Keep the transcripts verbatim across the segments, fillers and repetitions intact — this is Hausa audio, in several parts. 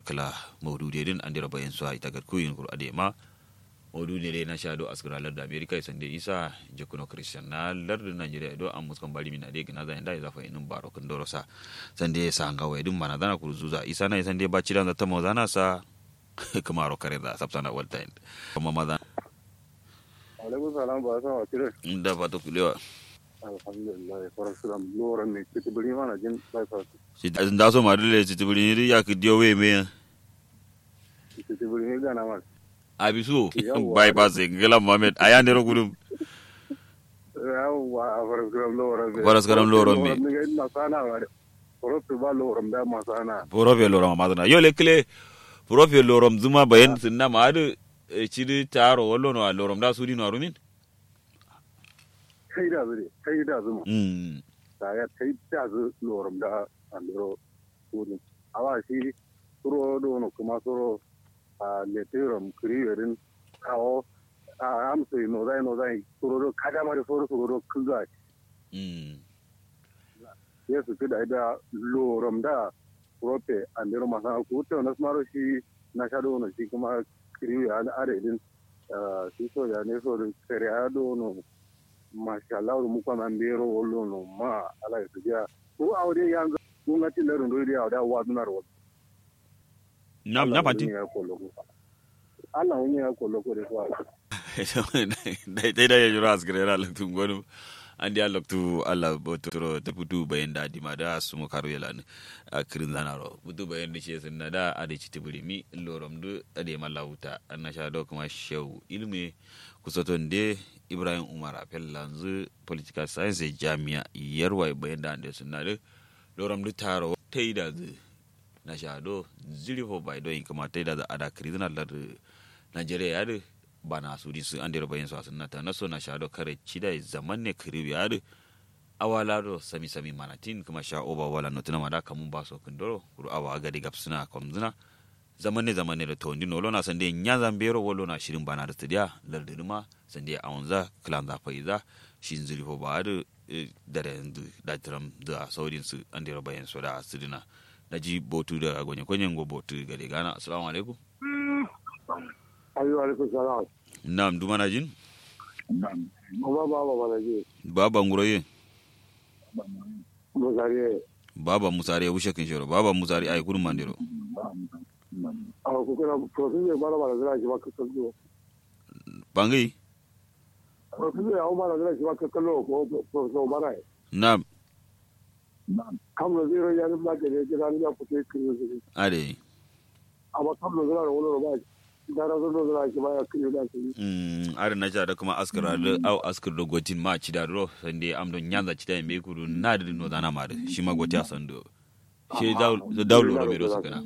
kala maudude din andira bayan su ita ga kuyin kur adema maudude ne na shado asgralar da America sande isa jekuno Christian na lardin Nigeria do an muskan bari min ade gina zan da ya zafa inin baro kan dorosa sande sa hanga wai din mana dana kurzuza isa na sande ba cidan da ta mozana sa kamaro kare da sabtana wal time kuma maza alaikum salam ba sa wakire da ba to kulewa alhamdulillah farasulam loran ne kiti buri mana jin bypass si da so ma dole si tibuli ni ya ki dio we me kiti buri ne gana ma abisu bypass ngela Mohammed aya ne ro gudum yawa farasulam loran farasulam loran me ne masana wa farasulam ba loran da masana profil loran ma dana yo le kle profil loran zuma bayan sunna ma adu chidi taro wallo no loran da sudi no arumin kai da zuri kai da zuma mm ta ya kai da zu loran da andro sudi awa shi suro do no kuma suro a leterum kriyerin kawo a amsa no dai no dai suro do kada mari suro suro do kulga mm yesu kida da loram da rope andero masa ku to na smaro shi na shado no shi kuma kriyo ya are din shi so ya ne so creado no mashallah mu kuma andero wollo no ma ala su ja ko awde yanzu kun ga tilarin do ya da wa dunar wa na na pati Allah wani ya kollo ko da so dai dai dai jura asgrera lutum gonu andi Allah tu Allah botoro ta putu bayan da di mada su mu karo yalan a kirin zanaro putu bayan da ce sunna da ade ci tibiri mi lorom du ade malauta annasha do kuma shew ilmi kusoton de Ibrahim Umar Apellanzu political science jami'a yarwa bayan da ande sunna de lorom du taro taida zu nasha do zero by doing kuma taida da ada kirin Allah Nigeria ya bana su di su an dira bayan su asunna ta naso na shado kare cida zaman ne kiribi adu awala do sami sami manatin kuma sha oba wala no tuna mada kamun ba so kundoro kuru awa ga diga suna komzuna zaman ne zaman ne da tondi no lona sande nya zambero wolo na shirin bana da studia larduma sande aunza klan da faiza shin zuri fo ba adu dare ndu da tram da saudin su an dira bayan su da asudina naji botu da gonye konyen go botu ga gana assalamu alaikum ayo alaikum salam nam dumana jin baba baba baba ji baba nguroye musare baba musare wushe kin shoro baba musare ay kurun mandiro aw ko kana professor bala bala zira ji baka kallo bangi professor ya bala zira ji baka kallo ko professor bara nam kamlo zero ya ba ke ne jira ni ya fuke kin ade aba kamlo zira wala ba dara zo do zira ki ba ya kin da ki mm are na da kuma askara da au askar da gotin ma ci da ro sande am don nyanza ci da me kudu na da no dana ma da shi ma goti asando shi daul daul ro me ro sakana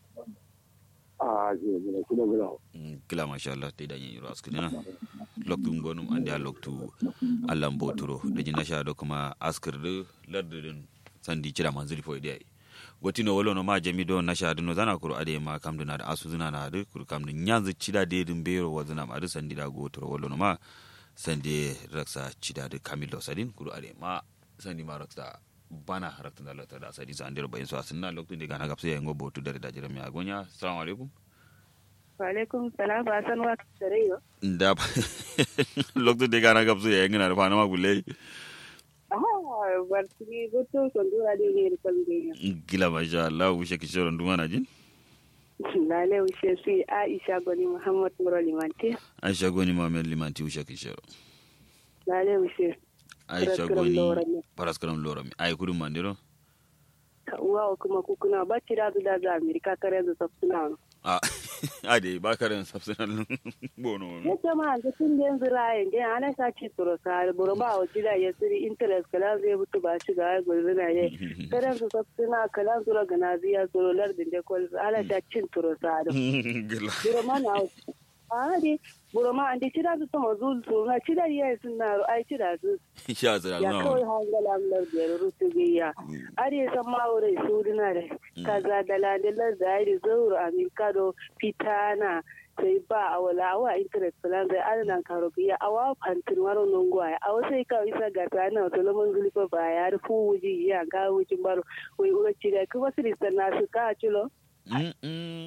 ah je ne kula gura kila masha Allah te da yin ro askana loktu ngonum ande loktu Allah mboturo da jina sha da kuma askar da lardin sandi ci da manzuri fo dai gotino wolo no ma jami do na shadu no zana kuru ade ma kam duna da asu zuna na ade kuru kam dun nyanzu cida de dum bero wazuna ma ade sandi da gotoro wolo no ma sandi raksa cida de kamilo sadin kuru ade ma sandi ma raksa bana rakta da lata da sadi sandi bayin so asunna lokto de gana gapse yango botu dare da jirami agonya assalamu alaikum wa alaikum salam ba san wa tareyo nda lokto de gana gapse yango na fa na ma gulle ah barki goto so dura de ne kalbe gila masha Allah wushe kishoro nduma na jin lale wushe si Aisha goni Muhammad Muro Limanti Aisha goni Muhammad Limanti wushe kishoro lale wushe Aisha goni paraskaram lorami ay kudu mandiro wa kuma kukuna ba tira da da Amerika kare da sabsuna ah ade ba karen sabsuna bono ne jama'a da tun da yanzu rayin da ana sa ci turo sa boro ba o tira ya siri interest kala zai butu ba shi ga guruna ne karen su sabsuna kala zura ganaziya zuro lardin da kol ala ta cin turo sa da boro mana ade boro ma ande tira su to mazul su na tira ya sunna ai tira su ya zara ya kawai hangala amlar da rusu giya are san ma wure su dina da kaza da ladalar da ai zauro amikado pitana sai ba a wala wa interest plan da adana karobiya awa fantin waro nongwa awa sai ka isa gata na to lamon gulfa ba ya rufu wuji ya ga wujin baro wai ura ci da kuma sirista na su ka cilo